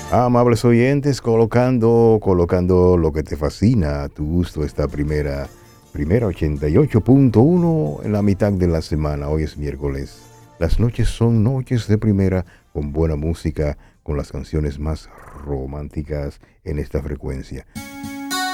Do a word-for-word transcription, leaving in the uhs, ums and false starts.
Amables oyentes, colocando, colocando lo que te fascina a tu gusto esta primera, primera ochenta y ocho punto uno en la mitad de la semana. Hoy es miércoles. Las noches son noches de primera con buena música, con las canciones más románticas en esta frecuencia.